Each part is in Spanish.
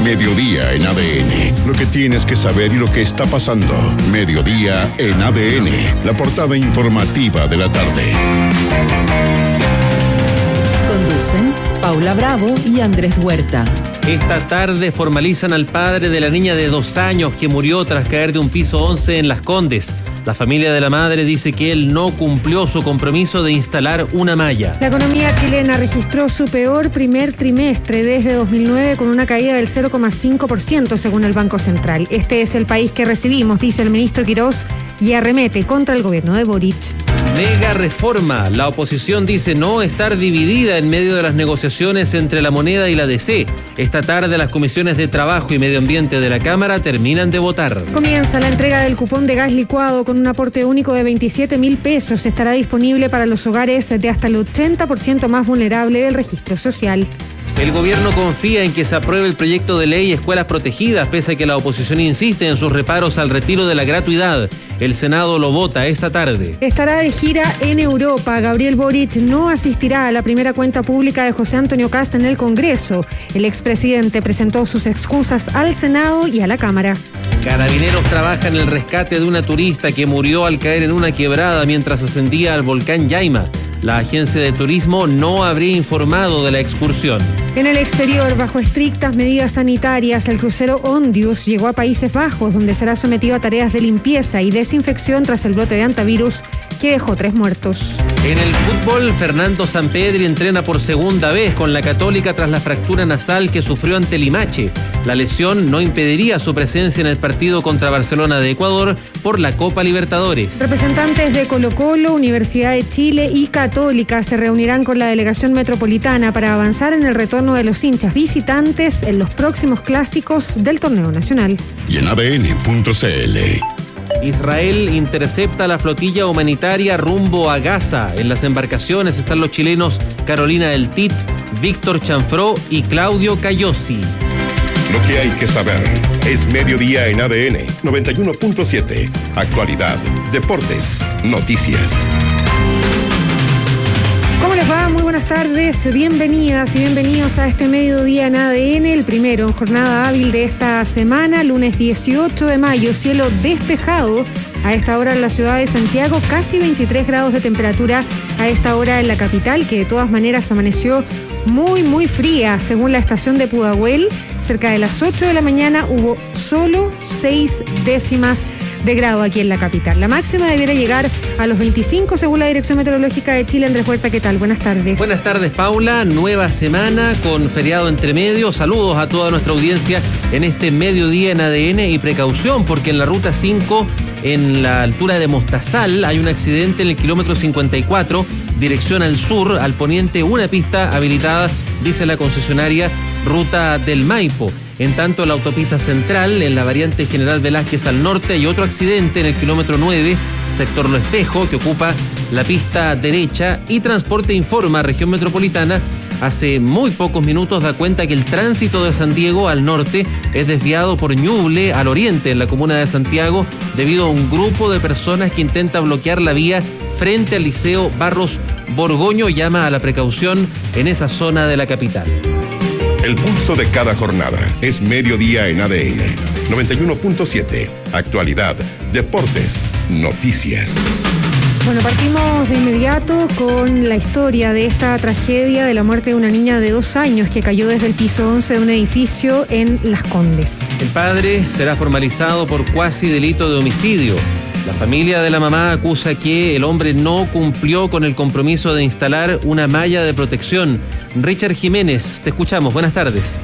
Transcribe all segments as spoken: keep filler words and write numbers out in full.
Mediodía en A D N. Lo que tienes que saber y lo que está pasando. Mediodía en A D N. La portada informativa de la tarde. Conducen Paula Bravo y Andrés Huerta. Esta tarde formalizan al padre de la niña de dos años que murió tras caer de un piso once en Las Condes. La familia de la madre dice que él no cumplió su compromiso de instalar una malla. La economía chilena registró su peor primer trimestre desde dos mil nueve con una caída del cero coma cinco por ciento según el Banco Central. Este es el país que recibimos, dice el ministro Quirós, y arremete contra el gobierno de Boric. Mega reforma. La oposición dice no estar dividida en medio de las negociaciones entre la Moneda y la D C. Esta tarde las comisiones de Trabajo y Medio Ambiente de la Cámara terminan de votar. Comienza la entrega del cupón de gas licuado con un aporte único de veintisiete mil pesos. Estará disponible para los hogares de hasta el ochenta por ciento más vulnerable del registro social. El gobierno confía en que se apruebe el proyecto de ley Escuelas Protegidas, pese a que la oposición insiste en sus reparos al retiro de la gratuidad. El Senado lo vota esta tarde. Estará de gira en Europa. Gabriel Boric no asistirá a la primera cuenta pública de José Antonio Kast en el Congreso. El expresidente presentó sus excusas al Senado y a la Cámara. Carabineros trabaja en el rescate de una turista que murió al caer en una quebrada mientras ascendía al volcán Yaima. La agencia de turismo no habría informado de la excursión. En el exterior, bajo estrictas medidas sanitarias, el crucero Ondius llegó a Países Bajos, donde será sometido a tareas de limpieza y desinfección tras el brote de antivirus que dejó tres muertos. En el fútbol, Fernando Sampedri entrena por segunda vez con la Católica tras la fractura nasal que sufrió ante Limache. La lesión no impediría su presencia en el partido contra Barcelona de Ecuador por la Copa Libertadores. Representantes de Colo-Colo, Universidad de Chile y Católica se reunirán con la delegación metropolitana para avanzar en el retorno de los hinchas visitantes en los próximos clásicos del torneo nacional. Y en A D N punto C L. Israel intercepta la flotilla humanitaria rumbo a Gaza. En las embarcaciones están los chilenos Carolina del Tit, Víctor Chanfró y Claudio Cayosi. Lo que hay que saber es Mediodía en A D N noventa y uno punto siete. Actualidad, deportes, noticias. ¿Cómo les va? Muy buenas tardes, bienvenidas y bienvenidos a este Mediodía en A D N, el primero en jornada hábil de esta semana, lunes dieciocho de mayo, cielo despejado a esta hora en la ciudad de Santiago, casi veintitrés grados de temperatura a esta hora en la capital, que de todas maneras amaneció muy, muy fría. Según la estación de Pudahuel, cerca de las ocho de la mañana hubo solo seis décimas de grado aquí en la capital. La máxima debiera llegar a los veinticinco según la Dirección Meteorológica de Chile. Andrés Huerta, ¿qué tal? Buenas tardes. Buenas tardes, Paula. Nueva semana con feriado entre medio. Saludos a toda nuestra audiencia en este mediodía en A D N y precaución porque en la ruta cinco, en la altura de Mostazal, hay un accidente en el kilómetro cincuenta y cuatro, dirección al sur, al poniente, una pista habilitada, dice la concesionaria Ruta del Maipo. En tanto, en la autopista central, en la variante General Velázquez al norte, hay otro accidente en el kilómetro nueve, sector Lo Espejo, que ocupa la pista derecha. Y Transporte informa, región metropolitana, hace muy pocos minutos da cuenta que el tránsito de San Diego al norte es desviado por Ñuble al oriente, en la comuna de Santiago, debido a un grupo de personas que intenta bloquear la vía frente al Liceo Barros Borgoño. Llama a la precaución en esa zona de la capital. El pulso de cada jornada es Mediodía en A D N noventa y uno punto siete. Actualidad, deportes, noticias. Bueno, partimos de inmediato con la historia de esta tragedia de la muerte de una niña de dos años que cayó desde el piso once de un edificio en Las Condes. El padre será formalizado por cuasi delito de homicidio. La familia de la mamá acusa que el hombre no cumplió con el compromiso de instalar una malla de protección. Richard Jiménez, te escuchamos. Buenas tardes.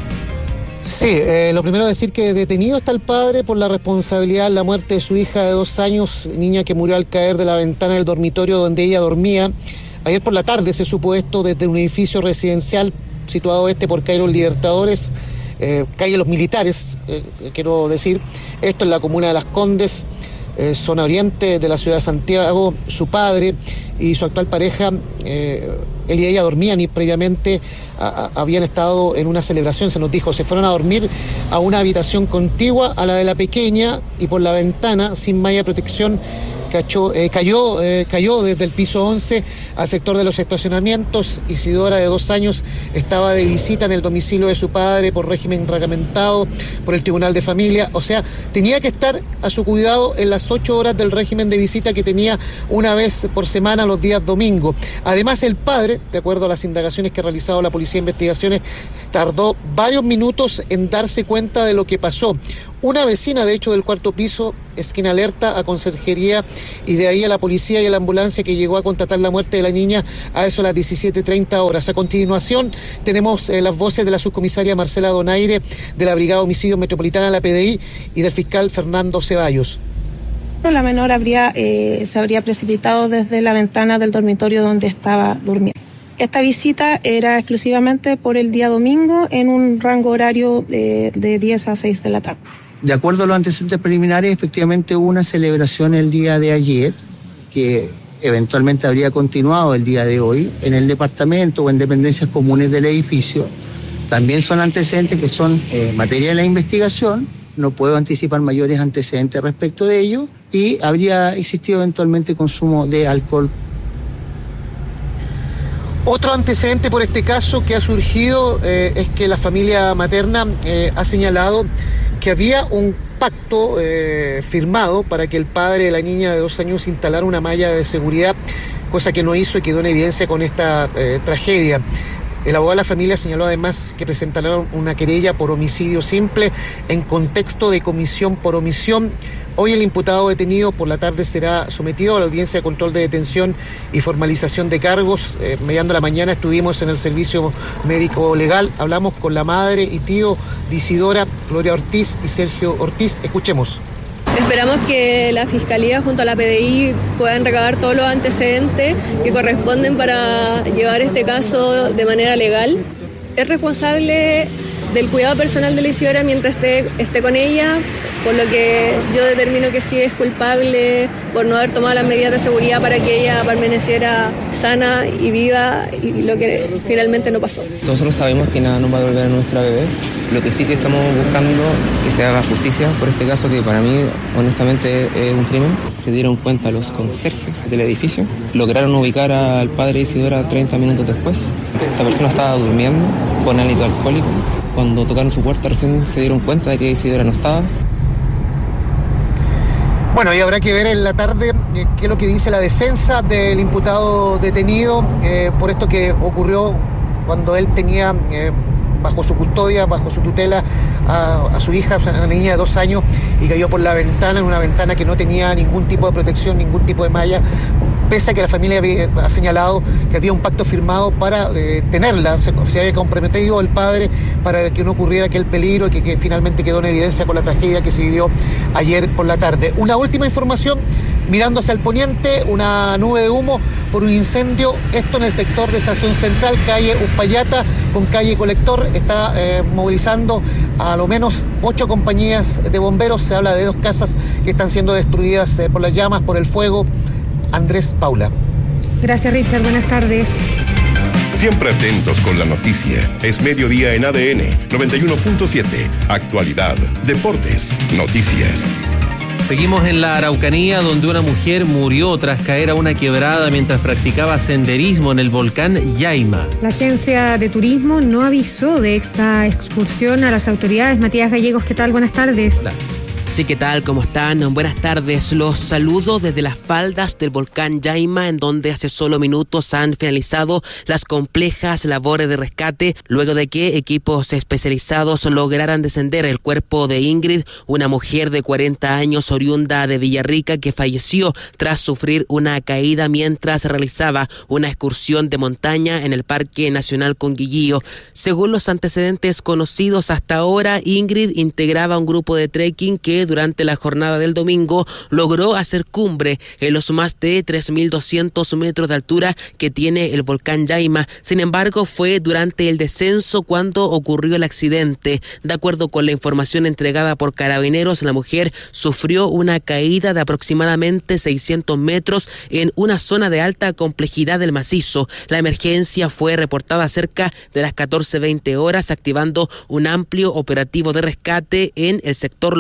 Sí, eh, lo primero es decir que detenido está el padre por la responsabilidad en la muerte de su hija de dos años, niña que murió al caer de la ventana del dormitorio donde ella dormía. Ayer por la tarde se supo esto desde un edificio residencial situado este por calle Los Libertadores, eh, calle Los Militares, eh, quiero decir. Esto en la comuna de Las Condes, eh, zona oriente de la ciudad de Santiago. Su padre y su actual pareja, eh, él y ella dormían y previamente a, a, habían estado en una celebración, se nos dijo, se fueron a dormir a una habitación contigua a la de la pequeña y por la ventana, sin malla de protección, cachó, eh, cayó, eh, cayó desde el piso once al sector de los estacionamientos. Isidora, de dos años, estaba de visita en el domicilio de su padre por régimen reglamentado por el Tribunal de Familia. O sea, tenía que estar a su cuidado en las ocho horas del régimen de visita que tenía una vez por semana los días domingo. Además, el padre, de acuerdo a las indagaciones que ha realizado la Policía de Investigaciones, tardó varios minutos en darse cuenta de lo que pasó. Una vecina, de hecho, del cuarto piso, es quien alerta a Conserjería y de ahí a la policía y a la ambulancia, que llegó a constatar la muerte de la niña a eso a las diecisiete treinta horas. A continuación tenemos eh, las voces de la subcomisaria Marcela Donaire, de la Brigada de Homicidios Metropolitana de la P D I, y del fiscal Fernando Ceballos. La menor habría, eh, se habría precipitado desde la ventana del dormitorio donde estaba durmiendo. Esta visita era exclusivamente por el día domingo en un rango horario de, de diez a seis de la tarde. De acuerdo a los antecedentes preliminares, efectivamente hubo una celebración el día de ayer, que eventualmente habría continuado el día de hoy, en el departamento o en dependencias comunes del edificio. También son antecedentes que son eh, materia de la investigación, no puedo anticipar mayores antecedentes respecto de ello, y habría existido eventualmente consumo de alcohol. Otro antecedente por este caso que ha surgido eh, es que la familia materna eh, ha señalado que había un pacto eh, firmado para que el padre de la niña de dos años instalara una malla de seguridad, cosa que no hizo y quedó en evidencia con esta eh, tragedia. El abogado de la familia señaló además que presentaron una querella por homicidio simple en contexto de comisión por omisión. Hoy el imputado detenido por la tarde será sometido a la audiencia de control de detención y formalización de cargos. Eh, mediando la mañana estuvimos en el servicio médico legal, hablamos con la madre y tío de Isidora, Gloria Ortiz y Sergio Ortiz. Escuchemos. Esperamos que la Fiscalía junto a la P D I puedan recabar todos los antecedentes que corresponden para llevar este caso de manera legal. Es responsable del cuidado personal de la Isidora mientras esté, esté con ella, por lo que yo determino que sí es culpable por no haber tomado las medidas de seguridad para que ella permaneciera sana y viva, y lo que finalmente no pasó. Nosotros sabemos que nada nos va a devolver a nuestra bebé. Lo que sí que estamos buscando que se haga justicia por este caso, que para mí honestamente es un crimen. Se dieron cuenta los conserjes del edificio, lograron ubicar al padre de Isidora treinta minutos después. Esta persona estaba durmiendo con hálito alcohólico. Cuando tocaron su puerta recién se dieron cuenta de que Isidora no estaba. Bueno, y habrá que ver en la tarde eh, qué es lo que dice la defensa del imputado detenido eh, por esto que ocurrió cuando él tenía eh, bajo su custodia, bajo su tutela a, a su hija, una niña de dos años, y cayó por la ventana, en una ventana que no tenía ningún tipo de protección, ningún tipo de malla, pese a que la familia había, ha señalado que había un pacto firmado para eh, tenerla. Se, se había comprometido el padre para que no ocurriera aquel peligro que, que finalmente quedó en evidencia con la tragedia que se vivió ayer por la tarde. Una última información, mirando hacia el poniente, una nube de humo por un incendio, esto en el sector de Estación Central, calle Uspallata con calle Colector. Está eh, movilizando a lo menos ocho compañías de bomberos. Se habla de dos casas que están siendo destruidas eh, por las llamas, por el fuego. Andrés, Paula. Gracias, Richard. Buenas tardes. Siempre atentos con la noticia. Es mediodía en A D N noventa y uno punto siete. Actualidad, deportes, noticias. Seguimos en la Araucanía, donde una mujer murió tras caer a una quebrada mientras practicaba senderismo en el volcán Yaima. La agencia de turismo no avisó de esta excursión a las autoridades. Matías Gallegos, ¿qué tal? Buenas tardes. Hola. Sí, ¿qué tal? ¿Cómo están? Buenas tardes. Los saludo desde las faldas del volcán Yaima, en donde hace solo minutos han finalizado las complejas labores de rescate, luego de que equipos especializados lograran descender el cuerpo de Ingrid, una mujer de cuarenta años oriunda de Villarrica que falleció tras sufrir una caída mientras realizaba una excursión de montaña en el Parque Nacional Conguillío. Según los antecedentes conocidos hasta ahora, Ingrid integraba un grupo de trekking que durante la jornada del domingo logró hacer cumbre en los más de tres mil doscientos metros de altura que tiene el volcán Yaima. Sin embargo, fue durante el descenso cuando ocurrió el accidente. De acuerdo con la información entregada por Carabineros, la mujer sufrió una caída de aproximadamente seiscientos metros en una zona de alta complejidad del macizo. La emergencia fue reportada cerca de las catorce veinte horas, activando un amplio operativo de rescate en el sector Los Paraguas,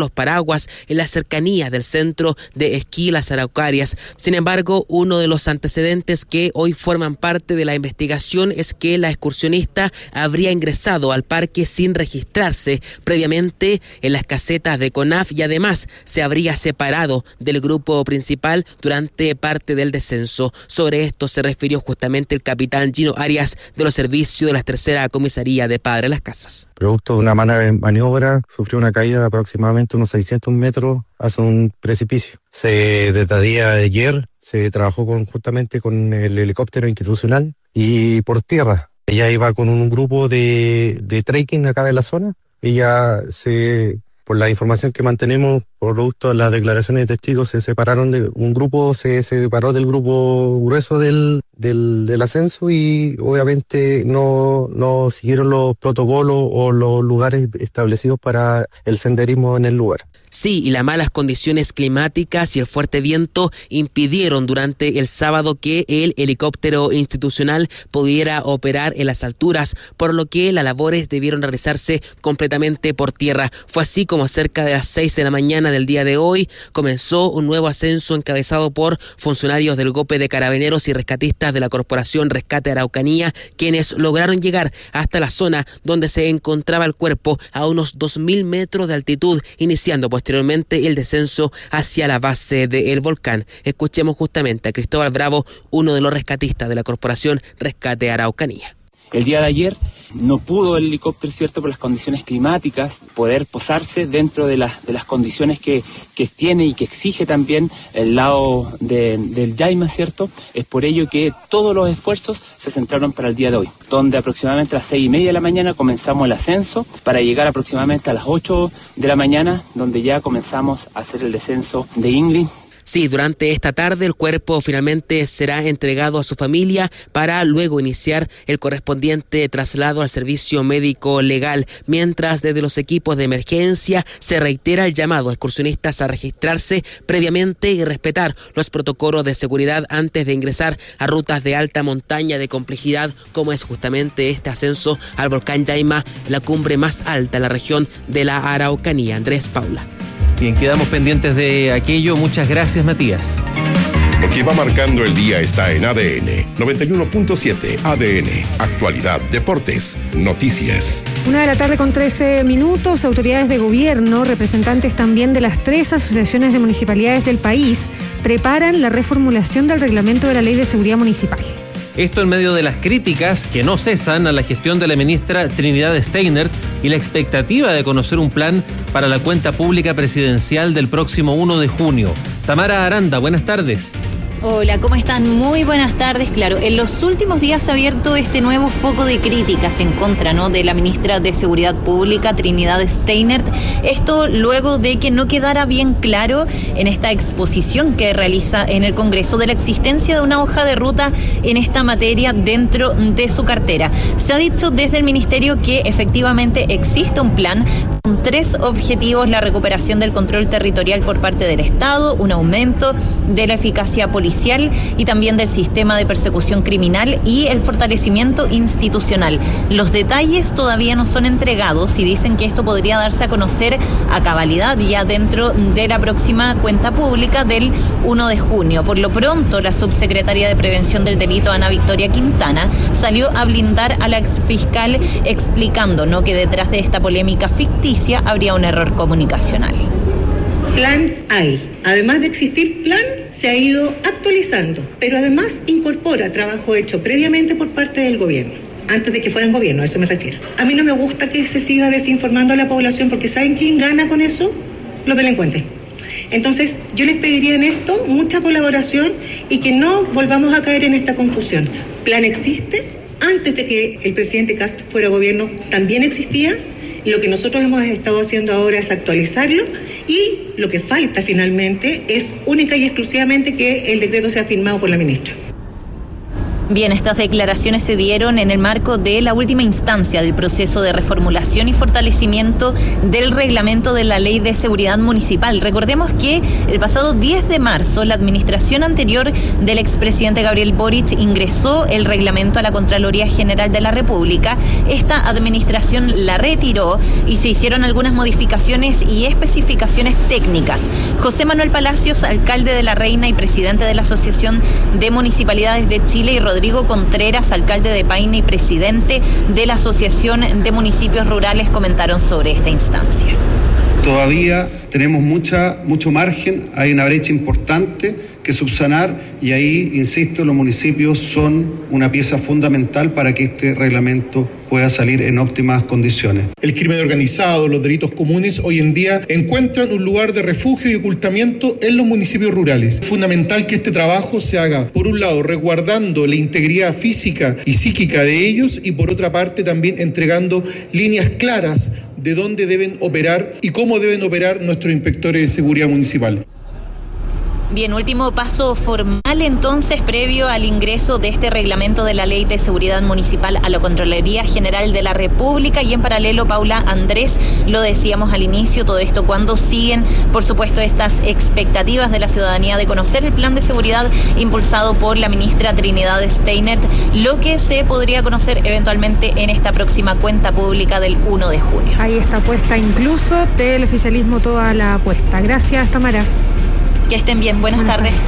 aguas en las cercanías del centro de esquí Las Araucarias. Sin embargo, uno de los antecedentes que hoy forman parte de la investigación es que la excursionista habría ingresado al parque sin registrarse previamente en las casetas de CONAF y además se habría separado del grupo principal durante parte del descenso. Sobre esto se refirió justamente el capitán Gino Arias de los servicios de la tercera comisaría de Padre Las Casas. Producto de una maniobra, sufrió una caída de aproximadamente unos seiscientos metros hacia un precipicio. Se, desde el día de ayer se trabajó conjuntamente con el helicóptero institucional y por tierra. Ella iba con un grupo de, de trekking acá de la zona. Ella se... Por la información que mantenemos, producto de las declaraciones de testigos, se separaron de un grupo, se, se separó del grupo grueso del, del, del ascenso y obviamente no, no siguieron los protocolos o los lugares establecidos para el senderismo en el lugar. Sí, y las malas condiciones climáticas y el fuerte viento impidieron durante el sábado que el helicóptero institucional pudiera operar en las alturas, por lo que las labores debieron realizarse completamente por tierra. Fue así como cerca de las seis de la mañana del día de hoy comenzó un nuevo ascenso encabezado por funcionarios del GOPE de Carabineros y rescatistas de la Corporación Rescate Araucanía, quienes lograron llegar hasta la zona donde se encontraba el cuerpo a unos dos mil metros de altitud, iniciando pues posteriormente el descenso hacia la base del volcán. Escuchemos justamente a Cristóbal Bravo, uno de los rescatistas de la Corporación Rescate Araucanía. El día de ayer no pudo el helicóptero, ¿cierto?, por las condiciones climáticas, poder posarse dentro de las, de las condiciones que, que tiene y que exige también el lado de, del Yaima, ¿cierto? Es por ello que todos los esfuerzos se centraron para el día de hoy, donde aproximadamente a las seis y media de la mañana comenzamos el ascenso para llegar aproximadamente a las ocho de la mañana, donde ya comenzamos a hacer el descenso de Ingrid. Sí, durante esta tarde el cuerpo finalmente será entregado a su familia para luego iniciar el correspondiente traslado al servicio médico legal, mientras desde los equipos de emergencia se reitera el llamado a excursionistas a registrarse previamente y respetar los protocolos de seguridad antes de ingresar a rutas de alta montaña de complejidad, como es justamente este ascenso al volcán Yaima, la cumbre más alta en la región de la Araucanía. Andrés, Paula. Bien, quedamos pendientes de aquello. Muchas gracias, Matías. Lo que va marcando el día está en A D N noventa y uno punto siete. A D N, actualidad, deportes, noticias. Una de la tarde con trece minutos. Autoridades de gobierno, representantes también de las tres asociaciones de municipalidades del país, preparan la reformulación del reglamento de la Ley de Seguridad Municipal. Esto en medio de las críticas que no cesan a la gestión de la ministra Trinidad Steiner y la expectativa de conocer un plan para la cuenta pública presidencial del próximo uno de junio. Tamara Aranda, buenas tardes. Hola, ¿cómo están? Muy buenas tardes. Claro, en los últimos días se ha abierto este nuevo foco de críticas en contra, ¿no?, de la ministra de Seguridad Pública, Trinidad Steiner. Esto luego de que no quedara bien claro en esta exposición que realiza en el Congreso de la existencia de una hoja de ruta en esta materia dentro de su cartera. Se ha dicho desde el Ministerio que efectivamente existe un plan con tres objetivos: la recuperación del control territorial por parte del Estado, un aumento de la eficacia policial y también del sistema de persecución criminal y el fortalecimiento institucional. Los detalles todavía no son entregados y dicen que esto podría darse a conocer a cabalidad ya dentro de la próxima cuenta pública del uno de junio. Por lo pronto, la subsecretaria de Prevención del Delito, Ana Victoria Quintana, salió a blindar a la exfiscal explicando, ¿no?, que detrás de esta polémica ficticia habría un error comunicacional. Plan hay. Además de existir plan, se ha ido actualizando, pero además incorpora trabajo hecho previamente por parte del gobierno, antes de que fueran gobierno, a eso me refiero. A mí no me gusta que se siga desinformando a la población, porque ¿saben quién gana con eso? Los delincuentes. Entonces, yo les pediría en esto mucha colaboración y que no volvamos a caer en esta confusión. Plan existe, antes de que el presidente Castro fuera gobierno también existía. Lo que nosotros hemos estado haciendo ahora es actualizarlo y lo que falta finalmente es única y exclusivamente que el decreto sea firmado por la ministra. Bien, estas declaraciones se dieron en el marco de la última instancia del proceso de reformulación y fortalecimiento del reglamento de la Ley de Seguridad Municipal. Recordemos que el pasado diez de marzo la administración anterior del expresidente Gabriel Boric ingresó el reglamento a la Contraloría General de la República. Esta administración la retiró y se hicieron algunas modificaciones y especificaciones técnicas. José Manuel Palacios, alcalde de La Reina y presidente de la Asociación de Municipalidades de Chile, y Rodrigo Contreras, alcalde de Paine y presidente de la Asociación de Municipios Rurales, comentaron sobre esta instancia. Todavía tenemos mucha, mucho margen, hay una brecha importante que subsanar y ahí, insisto, los municipios son una pieza fundamental para que este reglamento pueda salir en óptimas condiciones. El crimen organizado, los delitos comunes hoy en día encuentran un lugar de refugio y ocultamiento en los municipios rurales. Es fundamental que este trabajo se haga, por un lado, resguardando la integridad física y psíquica de ellos y por otra parte también entregando líneas claras de dónde deben operar y cómo deben operar nuestros inspectores de seguridad municipal. Bien, último paso formal entonces previo al ingreso de este reglamento de la Ley de Seguridad Municipal a la Contraloría General de la República y en paralelo, Paula, Andrés, lo decíamos al inicio, todo esto cuando siguen, por supuesto, estas expectativas de la ciudadanía de conocer el plan de seguridad impulsado por la ministra Trinidad Steinert, lo que se podría conocer eventualmente en esta próxima cuenta pública del uno de junio. Ahí está puesta incluso del oficialismo toda la apuesta. Gracias, Tamara. Que estén bien, buenas, buenas tardes.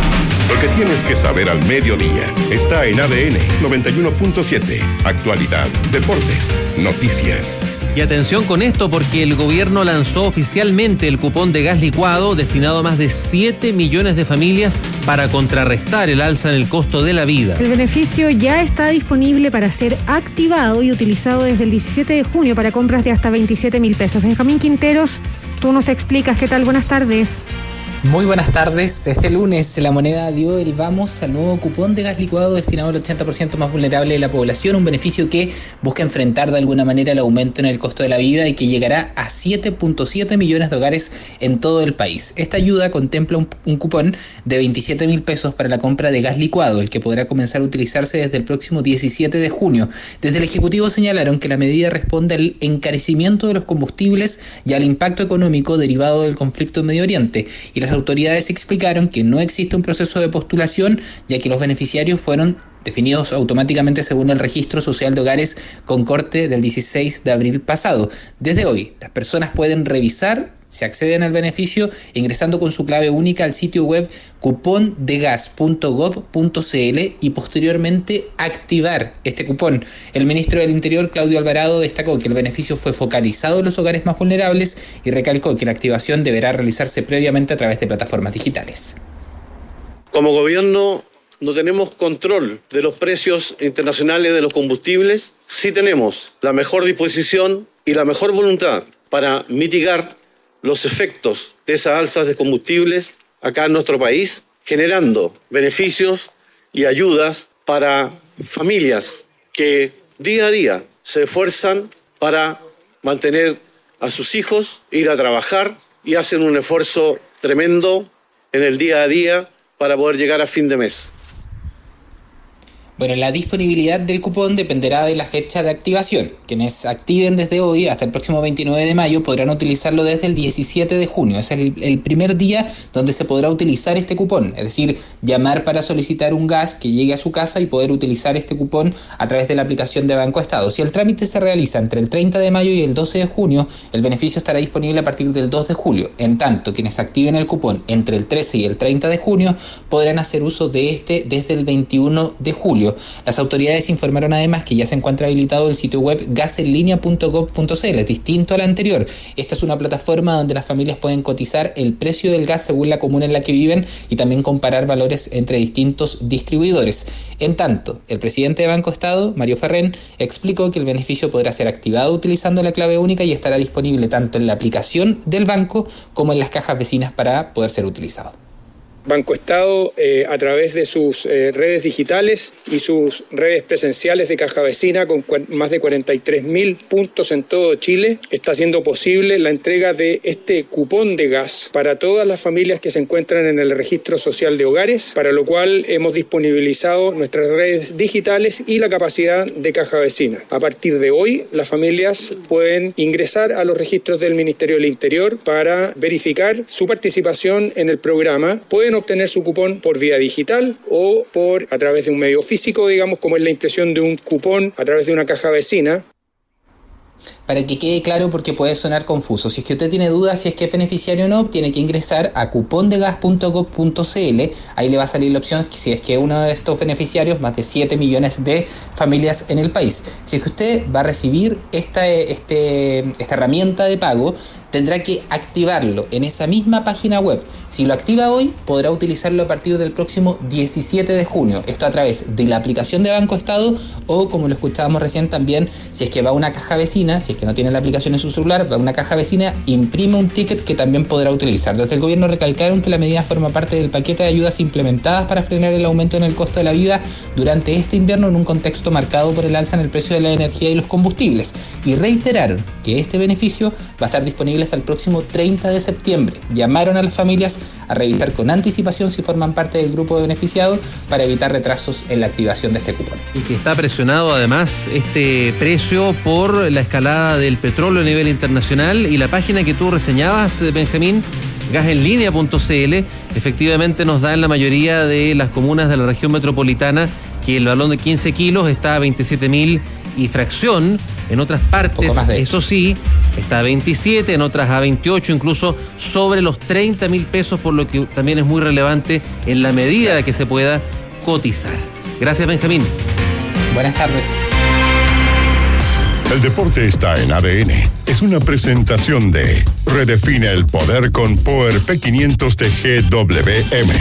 Lo que tienes que saber al mediodía está en A D N noventa y uno punto siete. Actualidad, deportes, noticias. Y atención con esto porque el gobierno lanzó oficialmente el cupón de gas licuado destinado a más de siete millones de familias para contrarrestar el alza en el costo de la vida. El beneficio ya está disponible para ser activado y utilizado desde el diecisiete de junio para compras de hasta veintisiete mil pesos. Benjamín Quinteros, tú nos explicas. ¿Qué tal? Buenas tardes. Muy buenas tardes. Este lunes la moneda dio el vamos al nuevo cupón de gas licuado destinado al ochenta por ciento más vulnerable de la población, un beneficio que busca enfrentar de alguna manera el aumento en el costo de la vida y que llegará a siete punto siete millones de hogares en todo el país. Esta ayuda contempla un, un cupón de veintisiete mil pesos para la compra de gas licuado, el que podrá comenzar a utilizarse desde el próximo diecisiete de junio. Desde el Ejecutivo señalaron que la medida responde al encarecimiento de los combustibles y al impacto económico derivado del conflicto en Medio Oriente, y las Las autoridades explicaron que no existe un proceso de postulación, ya que los beneficiarios fueron definidos automáticamente según el registro social de hogares con corte del dieciséis de abril pasado. Desde hoy, las personas pueden revisar si acceden al beneficio ingresando con su clave única al sitio web cupondegas punto gov punto cl y posteriormente activar este cupón. El ministro del Interior, Claudio Alvarado, destacó que el beneficio fue focalizado en los hogares más vulnerables y recalcó que la activación deberá realizarse previamente a través de plataformas digitales. Como gobierno no tenemos control de los precios internacionales de los combustibles, sí tenemos la mejor disposición y la mejor voluntad para mitigar los efectos de esas alzas de combustibles acá en nuestro país, generando beneficios y ayudas para familias que día a día se esfuerzan para mantener a sus hijos, ir a trabajar y hacen un esfuerzo tremendo en el día a día para poder llegar a fin de mes. Bueno, la disponibilidad del cupón dependerá de la fecha de activación. Quienes activen desde hoy hasta el próximo veintinueve de mayo podrán utilizarlo desde el diecisiete de junio. Es el, el primer día donde se podrá utilizar este cupón, es decir, llamar para solicitar un gas que llegue a su casa y poder utilizar este cupón a través de la aplicación de Banco Estado. Si el trámite se realiza entre el treinta de mayo y el doce de junio, el beneficio estará disponible a partir del dos de julio. En tanto, quienes activen el cupón entre el trece y el treinta de junio podrán hacer uso de este desde el veintiuno de julio. Las autoridades informaron además que ya se encuentra habilitado el sitio web gasenlinea punto gov punto cl, es distinto al anterior. Esta es una plataforma donde las familias pueden cotizar el precio del gas según la comuna en la que viven y también comparar valores entre distintos distribuidores. En tanto, el presidente de Banco Estado, Mario Ferrén, explicó que el beneficio podrá ser activado utilizando la clave única y estará disponible tanto en la aplicación del banco como en las cajas vecinas para poder ser utilizado. BancoEstado, eh, a través de sus eh, redes digitales y sus redes presenciales de Caja Vecina, con cu- más de cuarenta y tres mil puntos en todo Chile, está haciendo posible la entrega de este cupón de gas para todas las familias que se encuentran en el registro social de hogares, para lo cual hemos disponibilizado nuestras redes digitales y la capacidad de Caja Vecina. A partir de hoy, las familias pueden ingresar a los registros del Ministerio del Interior para verificar su participación en el programa. Pueden obtener su cupón por vía digital o por a través de un medio físico, digamos, como es la impresión de un cupón a través de una caja vecina. Para que quede claro, porque puede sonar confuso, si es que usted tiene dudas si es que es beneficiario o no, tiene que ingresar a cupondegas punto gov punto cl. Ahí le va a salir la opción si es que uno de estos beneficiarios, más de siete millones de familias en el país. Si es que usted va a recibir esta, este, esta herramienta de pago, tendrá que activarlo en esa misma página web. Si lo activa hoy, podrá utilizarlo a partir del próximo diecisiete de junio. Esto a través de la aplicación de BancoEstado o, como lo escuchábamos recién también, si es que va a una caja vecina, si es que no tiene la aplicación en su celular, va a una caja vecina, imprime un ticket que también podrá utilizar. Desde el gobierno recalcaron que la medida forma parte del paquete de ayudas implementadas para frenar el aumento en el costo de la vida durante este invierno en un contexto marcado por el alza en el precio de la energía y los combustibles. Y reiteraron que este beneficio va a estar disponible hasta el próximo treinta de septiembre. Llamaron a las familias a revisar con anticipación si forman parte del grupo de beneficiados para evitar retrasos en la activación de este cupón. Y que está presionado además este precio por la escalada del petróleo a nivel internacional, y la página que tú reseñabas, Benjamín, gas en línea punto cl, efectivamente nos da en la mayoría de las comunas de la región metropolitana que el balón de quince kilos está a veintisiete mil y fracción. En otras partes, eso sí, está a veintisiete, en otras a veintiocho, incluso sobre los treinta mil pesos, por lo que también es muy relevante en la medida de que se pueda cotizar. Gracias, Benjamín. Buenas tardes. El deporte está en A D N. Es una presentación de Redefine el poder con Power P quinientos de G W M.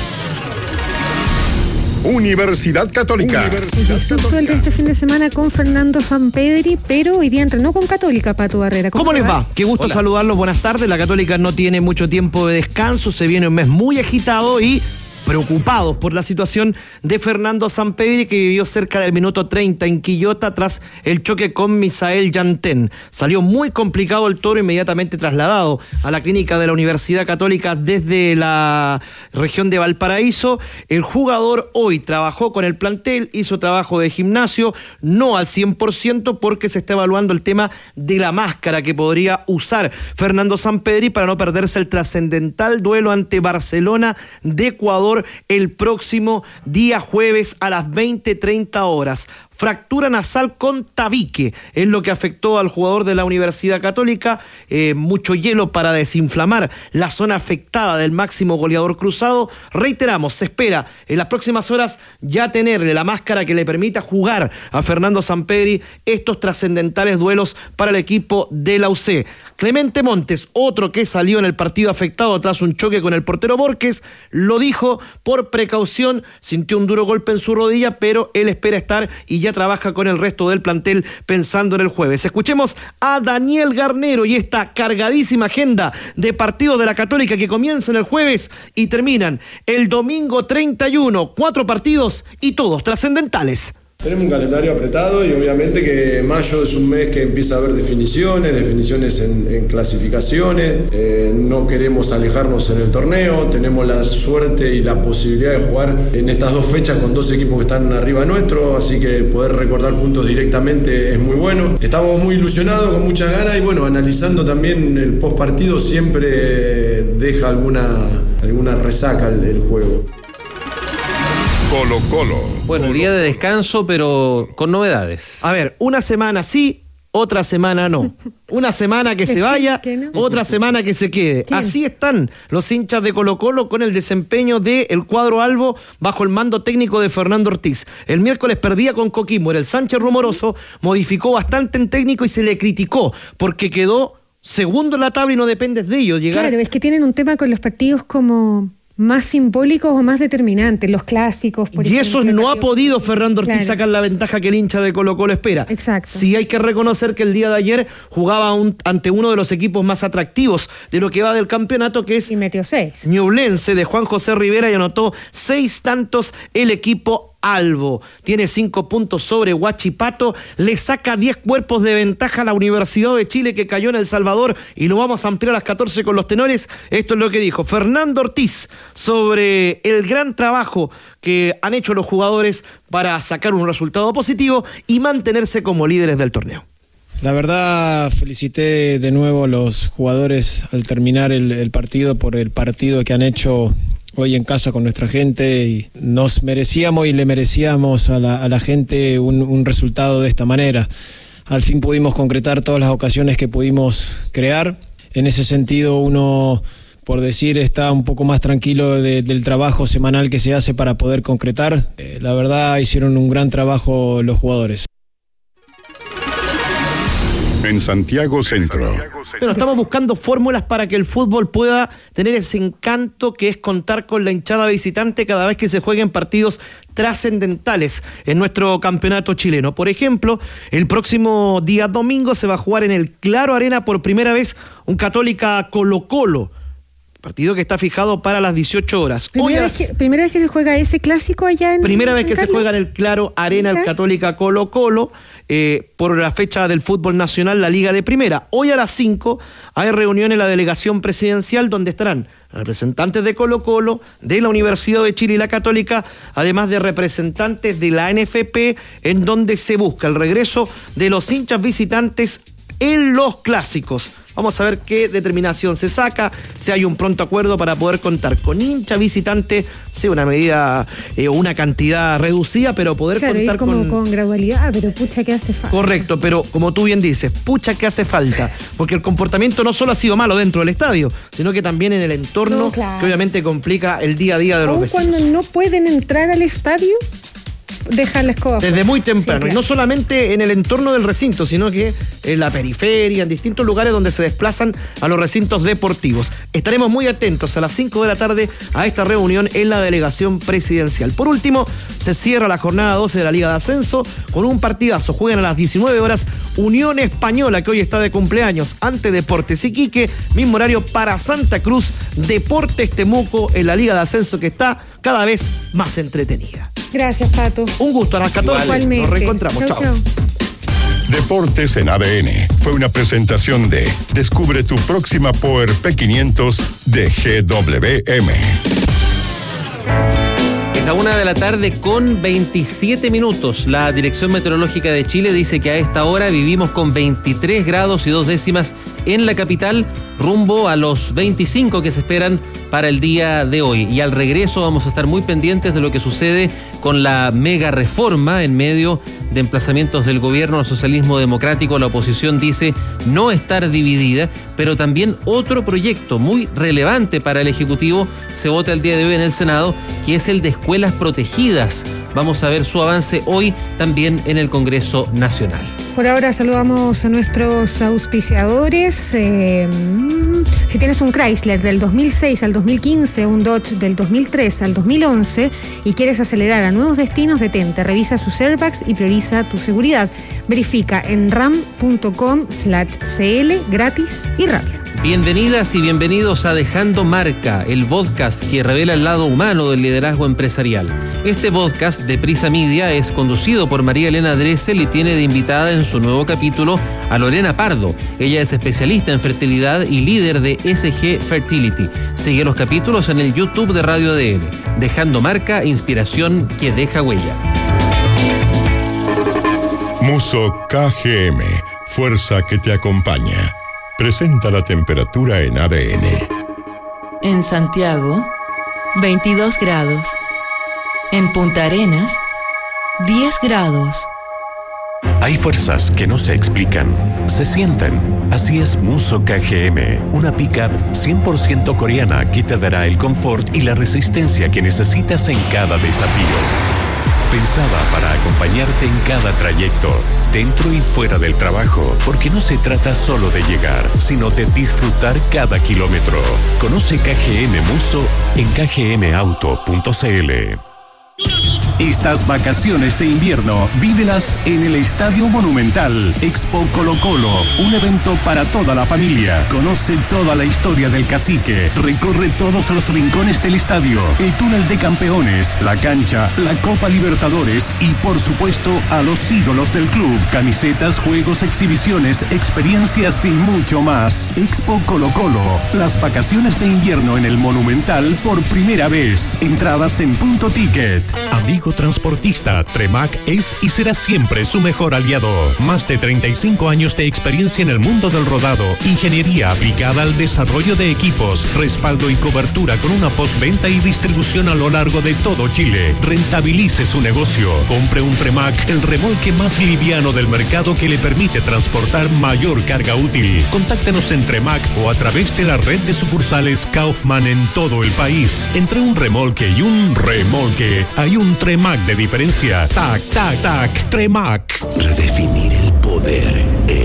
Universidad Católica. Disfrutó el de este fin de semana con Fernando Sampedri, pero hoy día entrenó con Católica, Pato Barrera. ¿Cómo, ¿Cómo les va? va? Qué gusto Hola. saludarlos, buenas tardes. La Católica no tiene mucho tiempo de descanso, se viene un mes muy agitado y preocupados por la situación de Fernando Sampedri, que vivió cerca del minuto treinta en Quillota tras el choque con Misael Yantén. Salió muy complicado el toro, inmediatamente trasladado a la clínica de la Universidad Católica desde la región de Valparaíso. El jugador hoy trabajó con el plantel, hizo trabajo de gimnasio, no al cien por ciento porque se está evaluando el tema de la máscara que podría usar Fernando Sampedri para no perderse el trascendental duelo ante Barcelona de Ecuador el próximo día jueves a las veinte treinta horas. Fractura nasal con tabique es lo que afectó al jugador de la Universidad Católica. Eh, mucho hielo para desinflamar la zona afectada del máximo goleador cruzado. Reiteramos, se espera en las próximas horas ya tenerle la máscara que le permita jugar a Fernando Sampedri estos trascendentales duelos para el equipo de la U C. Clemente Montes, otro que salió en el partido afectado tras un choque con el portero Borges, lo dijo por precaución, sintió un duro golpe en su rodilla, pero él espera estar y ya trabaja con el resto del plantel pensando en el jueves. Escuchemos a Daniel Garnero y esta cargadísima agenda de partidos de la Católica que comienzan el jueves y terminan el domingo treinta y uno. Cuatro partidos y todos trascendentales. Tenemos un calendario apretado y obviamente que mayo es un mes que empieza a haber definiciones, definiciones en, en clasificaciones, eh, no queremos alejarnos en el torneo, tenemos la suerte y la posibilidad de jugar en estas dos fechas con dos equipos que están arriba nuestro, así que poder recordar puntos directamente es muy bueno. Estamos muy ilusionados, con muchas ganas y bueno, analizando también el post partido siempre deja alguna, alguna resaca el, el juego. Colo Colo. Bueno, Colo. Día de descanso, pero con novedades. A ver, una semana sí, otra semana no. Una semana que, que se sí, vaya, que no. Otra semana que se quede. ¿Quién? Así están los hinchas de Colo Colo con el desempeño del cuadro albo bajo el mando técnico de Fernando Ortiz. El miércoles perdía con Coquimbo. El Sánchez Rumoroso modificó bastante en técnico y se le criticó porque quedó segundo en la tabla y no dependes de ellos. Llegar... Claro, es que tienen un tema con los partidos como más simbólicos o más determinantes, los clásicos, por y ejemplo. eso no ha podido Fernando Ortiz Claro. sacar la ventaja que el hincha de Colo-Colo espera. Exacto. Sí hay que reconocer que el día de ayer jugaba un, ante uno de los equipos más atractivos de lo que va del campeonato, que es y metió seis. Ñublense, de Juan José Rivera, y anotó seis tantos el equipo Albo. Tiene cinco puntos sobre Huachipato, le saca diez cuerpos de ventaja a la Universidad de Chile, que cayó en El Salvador, y lo vamos a ampliar a las catorce con los tenores. Esto es lo que dijo Fernando Ortiz sobre el gran trabajo que han hecho los jugadores para sacar un resultado positivo y mantenerse como líderes del torneo. La verdad, felicité de nuevo a los jugadores al terminar el, el partido por el partido que han hecho hoy en casa con nuestra gente, y nos merecíamos y le merecíamos a la, a la gente un, un resultado de esta manera. Al fin pudimos concretar todas las ocasiones que pudimos crear. En ese sentido, uno, por decir, está un poco más tranquilo de, del trabajo semanal que se hace para poder concretar. Eh, la verdad, hicieron un gran trabajo los jugadores. En Santiago Centro. Bueno, estamos buscando fórmulas para que el fútbol pueda tener ese encanto que es contar con la hinchada visitante cada vez que se jueguen partidos trascendentales en nuestro campeonato chileno. Por ejemplo, el próximo día domingo se va a jugar en el Claro Arena por primera vez un Católica Colo-Colo. Partido que está fijado para las dieciocho horas. ¿Primera, Hoy vez que, ¿Primera vez que se juega ese clásico allá en Primera vez en que Carlos? se juega en el Claro Arena, el Católica Colo-Colo, eh, por la fecha del fútbol nacional, la Liga de Primera. Hoy a las cinco hay reunión en la delegación presidencial donde estarán representantes de Colo-Colo, de la Universidad de Chile y la Católica, además de representantes de la N F P, en donde se busca el regreso de los hinchas visitantes en los clásicos. Vamos a ver qué determinación se saca, si hay un pronto acuerdo para poder contar con hincha visitante, sea una medida o eh, una cantidad reducida, pero poder claro, contar ir como con... con gradualidad, pero pucha que hace falta. Correcto, pero como tú bien dices, pucha que hace falta, porque el comportamiento no solo ha sido malo dentro del estadio, sino que también en el entorno, No, claro. que obviamente complica el día a día de los Aun vecinos. cuando no pueden entrar al estadio, dejan la escoba Desde fuera. muy temprano, Sí, claro. y no solamente en el entorno del recinto, sino que en la periferia, en distintos lugares donde se desplazan a los recintos deportivos. Estaremos muy atentos a las cinco de la tarde a esta reunión en la delegación presidencial. Por último, se cierra la jornada doce de la Liga de Ascenso con un partidazo. Juegan a las diecinueve horas Unión Española, que hoy está de cumpleaños, ante Deportes Iquique. Mismo horario para Santa Cruz, Deportes Temuco, en la Liga de Ascenso, que está cada vez más entretenida. Gracias, Pato. Un gusto, a las catorce. Igualmente. Nos reencontramos. Chau, Chao. chau. Deportes en A D N fue una presentación de Descubre tu próxima Power P quinientos de G W M. Es la una de la tarde con veintisiete minutos. La Dirección Meteorológica de Chile dice que a esta hora vivimos con veintitrés grados y dos décimas en la capital, rumbo a los veinticinco que se esperan para el día de hoy. Y al regreso vamos a estar muy pendientes de lo que sucede con la mega reforma en medio de emplazamientos del gobierno al socialismo democrático. La oposición dice no estar dividida, pero también otro proyecto muy relevante para el Ejecutivo se vota el día de hoy en el Senado, que es el de escuelas protegidas. Vamos a ver su avance hoy también en el Congreso Nacional. Por ahora saludamos a nuestros auspiciadores. Eh, si tienes un Chrysler del dos mil seis al dos mil quince, un Dodge del dos mil tres al dos mil once y quieres acelerar a nuevos destinos, detente, revisa sus airbags y prioriza tu seguridad. Verifica en ram punto com slash cl, gratis y rápido. Bienvenidas y bienvenidos a Dejando Marca, el podcast que revela el lado humano del liderazgo empresarial. Este podcast de Prisa Media es conducido por María Elena Dressel y tiene de invitada en su nuevo capítulo a Lorena Pardo. Ella es especialista en fertilidad y líder de S G Fertility. Sigue los capítulos en el YouTube de Radio A D N. Dejando Marca, inspiración que deja huella. Muso K G M, fuerza que te acompaña. Presenta la temperatura en A D N. En Santiago, veintidós grados. En Punta Arenas, diez grados. Hay fuerzas que no se explican, se sienten. Así es Muso K G M, una pickup cien por ciento coreana que te dará el confort y la resistencia que necesitas en cada desafío. Pensada para acompañarte en cada trayecto, dentro y fuera del trabajo, porque no se trata solo de llegar, sino de disfrutar cada kilómetro. Conoce K G M Muso en k g m auto punto c l. Estas vacaciones de invierno, vívelas en el Estadio Monumental. Expo Colo Colo, un evento para toda la familia. Conoce toda la historia del Cacique. Recorre todos los rincones del estadio, el túnel de campeones, la cancha, la Copa Libertadores y, por supuesto, a los ídolos del club. Camisetas, juegos, exhibiciones, experiencias y mucho más. Expo Colo Colo, las vacaciones de invierno en el Monumental por primera vez. Entradas en Punto Ticket. Amigo transportista, Tremac es y será siempre su mejor aliado. Más de treinta y cinco años de experiencia en el mundo del rodado, ingeniería aplicada al desarrollo de equipos, respaldo y cobertura con una postventa y distribución a lo largo de todo Chile. Rentabilice su negocio. Compre un Tremac, el remolque más liviano del mercado que le permite transportar mayor carga útil. Contáctenos en Tremac o a través de la red de sucursales Kaufman en todo el país. Entre un remolque y un remolque hay un Tremac de diferencia. Tac, tac, tac. Tremac. Redefinir el poder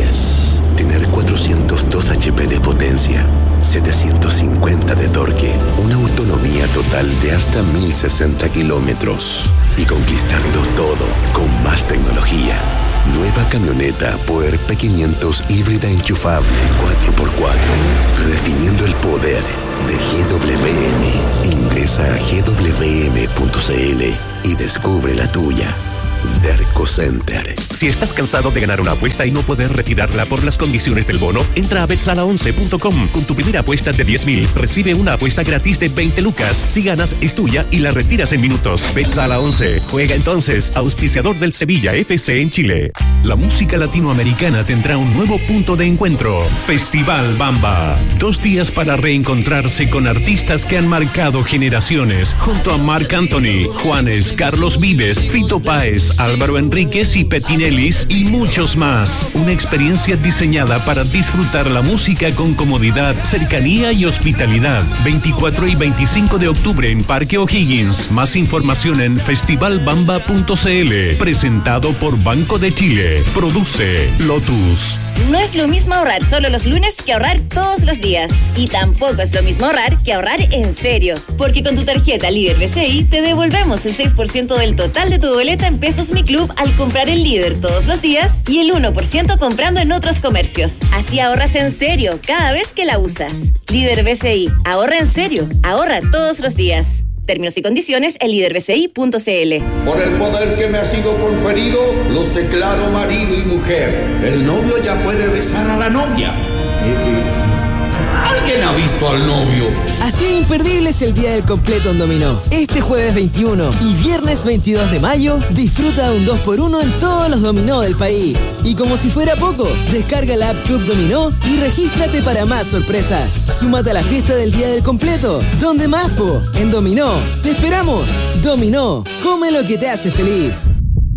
es tener cuatrocientos dos H P de potencia, setecientos cincuenta de torque, una autonomía total de hasta mil sesenta kilómetros y conquistarlo todo con más tecnología. Nueva camioneta Power P quinientos híbrida enchufable cuatro por cuatro. Redefiniendo el poder de G W M. Ingresa a g w m punto c l y descubre la tuya. Derco Center. Si estás cansado de ganar una apuesta y no poder retirarla por las condiciones del bono, entra a bet sala once punto com. Con tu primera apuesta de diez mil, recibe una apuesta gratis de veinte lucas. Si ganas, es tuya y la retiras en minutos. Bet Sala once. Juega entonces, auspiciador del Sevilla F C en Chile. La música latinoamericana tendrá un nuevo punto de encuentro. Festival Bamba. Dos días para reencontrarse con artistas que han marcado generaciones. Junto a Marc Anthony, Juanes, Carlos Vives, Fito Páez, Álvaro Enríquez y Petinelis y muchos más. Una experiencia diseñada para disfrutar la música con comodidad, cercanía y hospitalidad. veinticuatro y veinticinco de octubre en Parque O'Higgins. Más información en festival bamba punto c l. Presentado por Banco de Chile. Produce Lotus. No es lo mismo ahorrar solo los lunes que ahorrar todos los días. Y tampoco es lo mismo ahorrar que ahorrar en serio. Porque con tu tarjeta Líder B C I te devolvemos el seis por ciento del total de tu boleta en Pesos Mi Club al comprar el Líder todos los días y el uno por ciento comprando en otros comercios. Así ahorras en serio cada vez que la usas. Líder B C I. Ahorra en serio. Ahorra todos los días. Términos y condiciones en líder b c i punto c l. Por el poder que me ha sido conferido, los declaro marido y mujer. El novio ya puede besar a la novia. ¿Alguien ha visto al novio? Así de imperdible es el Día del Completo en Dominó. Este jueves veintiuno y viernes veintidós de mayo, disfruta de un dos por uno en todos los dominó del país. Y como si fuera poco, descarga la app Club Dominó y regístrate para más sorpresas. Súmate a la fiesta del Día del Completo. ¿Dónde más, po? En Dominó. ¡Te esperamos! Dominó. Come lo que te hace feliz.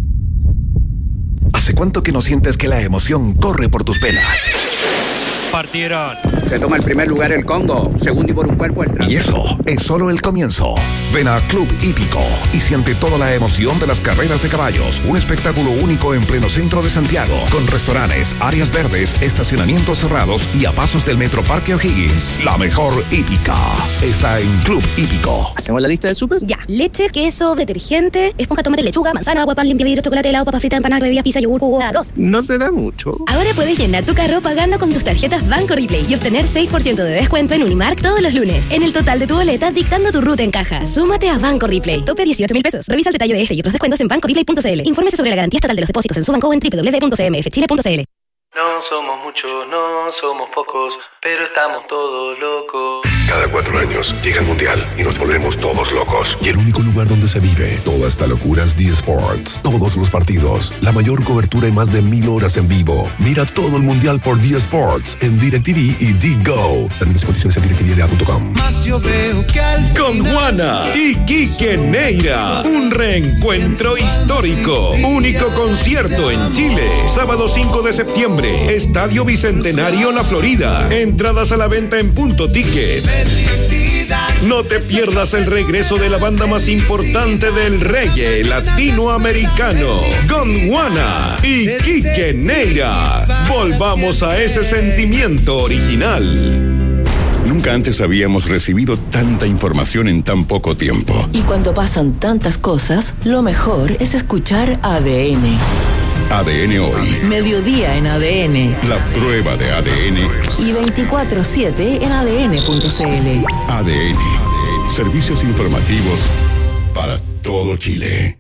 ¿Hace cuánto que no sientes que la emoción corre por tus venas? Partieron. Se toma el primer lugar el Congo, segundo y por un cuerpo el tras. Y eso es solo el comienzo. Ven a Club Hípico y siente toda la emoción de las carreras de caballos. Un espectáculo único en pleno centro de Santiago, con restaurantes, áreas verdes, estacionamientos cerrados y a pasos del Metro Parque O'Higgins. La mejor hípica está en Club Hípico. ¿Hacemos la lista del súper? Ya. Leche, queso, detergente, esponja, tomate, lechuga, manzana, agua, pan, limpia vidrio, chocolate, helado, papa frita, empanada, bebida, pizza, yogur, jugo, arroz. No se da mucho. Ahora puedes llenar tu carro pagando con tus tarjetas Banco Replay y obtener seis por ciento de descuento en Unimark todos los lunes. En el total de tu boleta, dictando tu ruta en caja. Súmate a Banco Replay. Tope dieciocho mil pesos. Revisa el detalle de este y otros descuentos en banco replay punto c l. Infórmese sobre la garantía estatal de los depósitos en su banco en doble u doble u doble u punto c m f chile punto c l. No somos muchos, no somos pocos, pero estamos todos locos. Cada cuatro años llega el Mundial y nos volvemos todos locos. Y el único lugar donde se vive toda esta locura es D Sports. Todos los partidos, la mayor cobertura y más de mil horas en vivo. Mira todo el Mundial por D Sports en DirecTV y D-Go. Términos y condiciones en direct t v punto com. Con Juana y Quique Neira. Un reencuentro histórico. Único concierto en Chile. Sábado cinco de septiembre. Estadio Bicentenario La Florida. Entradas a la venta en Punto Ticket. No te pierdas el regreso de la banda más importante del reggae latinoamericano, Gondwana y Quique Neira. Volvamos a ese sentimiento original. Nunca antes habíamos recibido tanta información en tan poco tiempo. Y cuando pasan tantas cosas, lo mejor es escuchar A D N. A D N Hoy. Mediodía en A D N. La prueba de A D N. Y veinticuatro siete en A D N punto C L. A D N. Servicios informativos para todo Chile.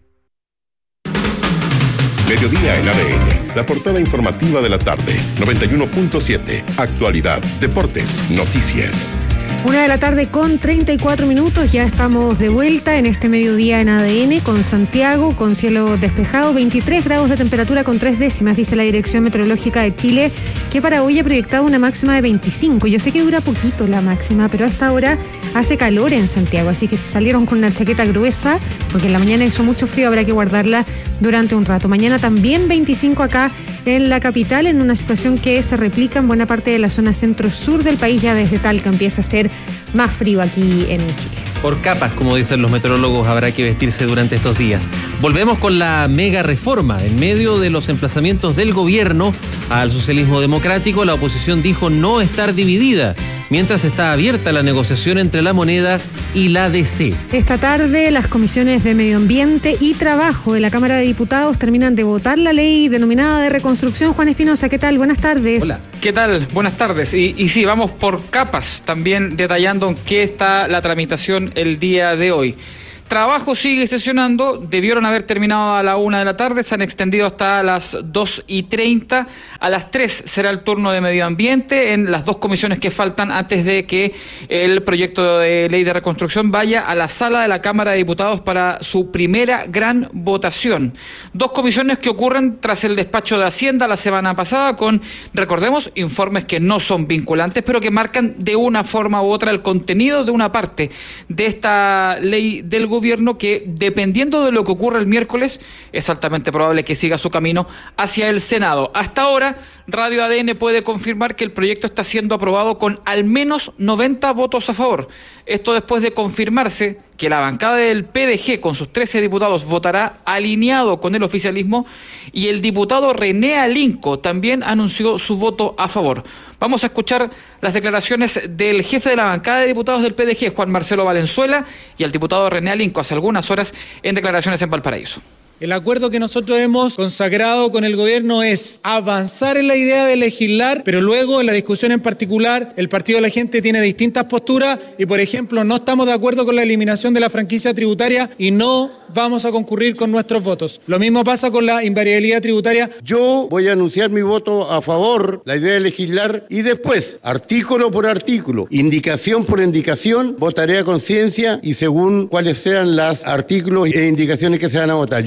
Mediodía en A D N. La portada informativa de la tarde. noventa y uno punto siete. Actualidad, deportes, noticias. Una de la tarde con treinta y cuatro minutos, ya estamos de vuelta en este mediodía en A D N con Santiago, con cielo despejado, veintitrés grados de temperatura con tres décimas, dice la Dirección Meteorológica de Chile, que para hoy ha proyectado una máxima de veinticinco. Yo sé que dura poquito la máxima, pero a esta hora hace calor en Santiago, así que si salieron con una chaqueta gruesa, porque en la mañana hizo mucho frío, habrá que guardarla durante un rato. Mañana también veinticinco acá en la capital, en una situación que se replica en buena parte de la zona centro-sur del país, ya desde Talca empieza a ser más frío aquí en Chile. Por capas, como dicen los meteorólogos, habrá que vestirse durante estos días. Volvemos con la mega reforma. En medio de los emplazamientos del gobierno al socialismo democrático, la oposición dijo no estar dividida, mientras está abierta la negociación entre la Moneda y la D C. Esta tarde, las comisiones de Medio Ambiente y Trabajo de la Cámara de Diputados terminan de votar la ley denominada de reconstrucción. Juan Espinosa, ¿qué tal? Buenas tardes. Hola. ¿Qué tal? Buenas tardes. Y, y sí, vamos por capas, también detallando en qué está la tramitación el día de hoy. Trabajo sigue sesionando, debieron haber terminado a la una de la tarde, se han extendido hasta las dos y treinta, a las tres será el turno de Medio Ambiente en las dos comisiones que faltan antes de que el proyecto de ley de reconstrucción vaya a la sala de la Cámara de Diputados para su primera gran votación. Dos comisiones que ocurren tras el despacho de Hacienda la semana pasada con, recordemos, informes que no son vinculantes, pero que marcan de una forma u otra el contenido de una parte de esta ley del gobierno. gobierno que, dependiendo de lo que ocurra el miércoles, es altamente probable que siga su camino hacia el Senado. Hasta ahora, Radio A D N puede confirmar que el proyecto está siendo aprobado con al menos noventa votos a favor. Esto después de confirmarse que la bancada del P D G con sus trece diputados votará alineado con el oficialismo y el diputado René Alinco también anunció su voto a favor. Vamos a escuchar las declaraciones del jefe de la bancada de diputados del P D G, Juan Marcelo Valenzuela, y al diputado René Alinco hace algunas horas en declaraciones en Valparaíso. El acuerdo que nosotros hemos consagrado con el gobierno es avanzar en la idea de legislar, pero luego en la discusión en particular el Partido de la Gente tiene distintas posturas y, por ejemplo, no estamos de acuerdo con la eliminación de la franquicia tributaria y no vamos a concurrir con nuestros votos. Lo mismo pasa con la invariabilidad tributaria. Yo voy a anunciar mi voto a favor, la idea de legislar, y después, artículo por artículo, indicación por indicación, votaré a conciencia y según cuáles sean los artículos e indicaciones que se van a votar.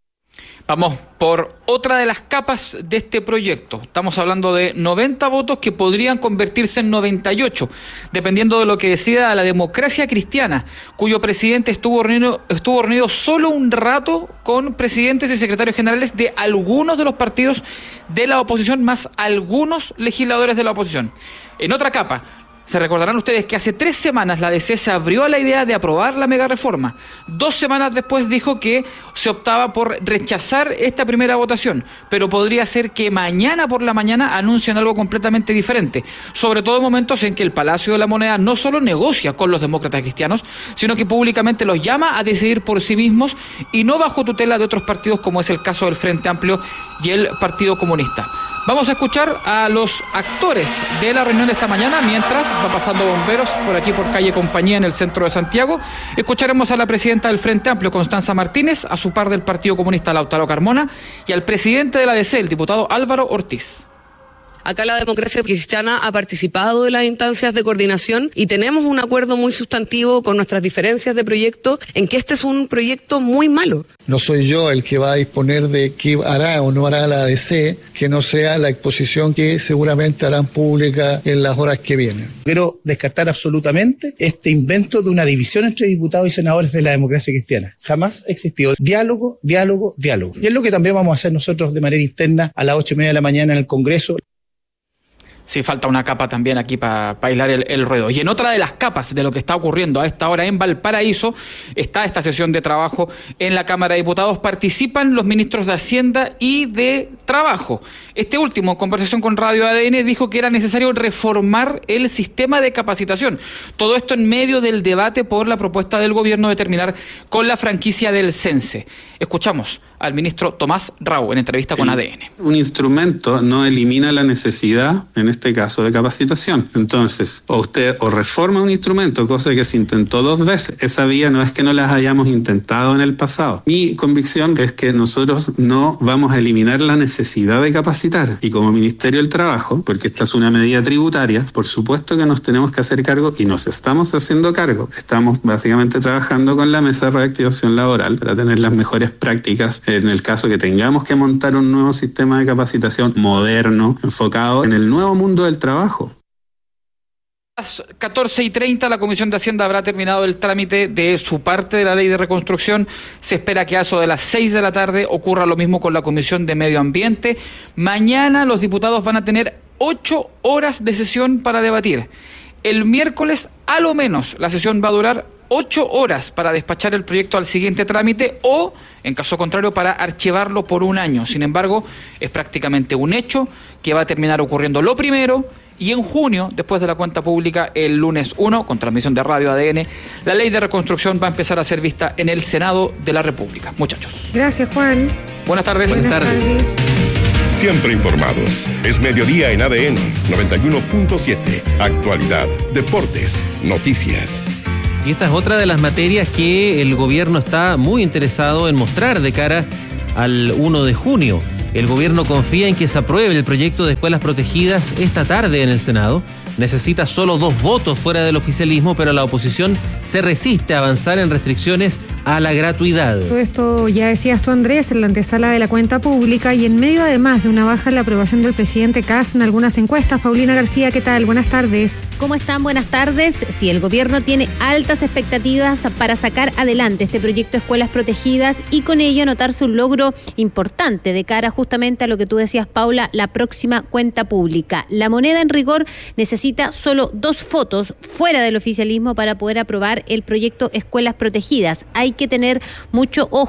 Vamos por otra de las capas de este proyecto. Estamos hablando de noventa votos que podrían convertirse en noventa y ocho, dependiendo de lo que decida la Democracia Cristiana, cuyo presidente estuvo reunido, estuvo reunido solo un rato con presidentes y secretarios generales de algunos de los partidos de la oposición, más algunos legisladores de la oposición. En otra capa, se recordarán ustedes que hace tres semanas la D C se abrió a la idea de aprobar la mega reforma. Dos semanas después dijo que se optaba por rechazar esta primera votación, pero podría ser que mañana por la mañana anuncien algo completamente diferente, sobre todo en momentos en que el Palacio de la Moneda no solo negocia con los demócratas cristianos, sino que públicamente los llama a decidir por sí mismos y no bajo tutela de otros partidos, como es el caso del Frente Amplio y el Partido Comunista. Vamos a escuchar a los actores de la reunión de esta mañana mientras va pasando bomberos por aquí por calle Compañía en el centro de Santiago. Escucharemos a la presidenta del Frente Amplio, Constanza Martínez, a su par del Partido Comunista, Lautaro Carmona, y al presidente de la D C, el diputado Álvaro Ortiz. Acá la Democracia Cristiana ha participado de las instancias de coordinación y tenemos un acuerdo muy sustantivo con nuestras diferencias de proyecto en que este es un proyecto muy malo. No soy yo el que va a disponer de qué hará o no hará la A D C, que no sea la exposición que seguramente harán pública en las horas que vienen. Quiero descartar absolutamente este invento de una división entre diputados y senadores de la Democracia Cristiana. Jamás ha existido. Diálogo, diálogo, diálogo. Y es lo que también vamos a hacer nosotros de manera interna a las ocho y media de la mañana en el Congreso. Sí, falta una capa también aquí para pa aislar el, el ruedo. Y en otra de las capas de lo que está ocurriendo a esta hora en Valparaíso está esta sesión de trabajo en la Cámara de Diputados. Participan los ministros de Hacienda y de Trabajo. Este último, en conversación con Radio A D N, dijo que era necesario reformar el sistema de capacitación. Todo esto en medio del debate por la propuesta del gobierno de terminar con la franquicia del Sense. Escuchamos al ministro Tomás Rau en entrevista con A D N. Un instrumento no elimina la necesidad, en este caso, de capacitación. Entonces, o usted o reforma un instrumento, cosa que se intentó dos veces. Esa vía no es que no las hayamos intentado en el pasado. Mi convicción es que nosotros no vamos a eliminar la necesidad de capacitar. Y como Ministerio del Trabajo, porque esta es una medida tributaria, por supuesto que nos tenemos que hacer cargo y nos estamos haciendo cargo. Estamos básicamente trabajando con la mesa de reactivación laboral para tener las mejores prácticas en el caso que tengamos que montar un nuevo sistema de capacitación moderno, enfocado en el nuevo mundo del trabajo. A las catorce y treinta la Comisión de Hacienda habrá terminado el trámite de su parte de la Ley de Reconstrucción. Se espera que a eso de las seis de la tarde ocurra lo mismo con la Comisión de Medio Ambiente. Mañana los diputados van a tener ocho horas de sesión para debatir. El miércoles, a lo menos, la sesión va a durar ocho horas para despachar el proyecto al siguiente trámite o, en caso contrario, para archivarlo por un año. Sin embargo, es prácticamente un hecho que va a terminar ocurriendo lo primero y en junio, después de la cuenta pública, el lunes uno, con transmisión de Radio A D N, la Ley de Reconstrucción va a empezar a ser vista en el Senado de la República. Muchachos. Gracias, Juan. Buenas tardes. Buenas, Buenas tardes. tardes. Siempre informados. Es mediodía en A D N noventa y uno punto siete. Actualidad, deportes, noticias. Y esta es otra de las materias que el gobierno está muy interesado en mostrar de cara al uno de junio. El gobierno confía en que se apruebe el proyecto de escuelas protegidas esta tarde en el Senado. Necesita solo dos votos fuera del oficialismo, pero la oposición se resiste a avanzar en restricciones a la gratuidad. Todo esto ya decías tú, Andrés, en la antesala de la cuenta pública y en medio además de una baja en la aprobación del presidente Kast en algunas encuestas. Paulina García, ¿qué tal? Buenas tardes. ¿Cómo están? Buenas tardes. Sí, el gobierno tiene altas expectativas para sacar adelante este proyecto de escuelas protegidas y con ello anotarse un logro importante de cara justamente a lo que tú decías, Paula, la próxima cuenta pública. La moneda en rigor necesita solo dos votos fuera del oficialismo para poder aprobar el proyecto Escuelas Protegidas. Hay que tener mucho ojo